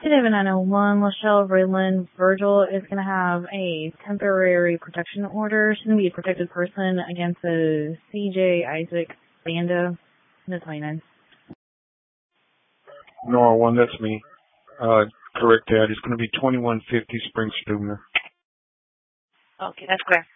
790-901, Lachelle Vreeland. Virgil is going to have a temporary protection order. She's going to be a protected person against the CJ Isaac Banda. The 29. Nora 1, that's me. Correct that. It's going to be 2150 Spring Stubner. Okay, that's clear.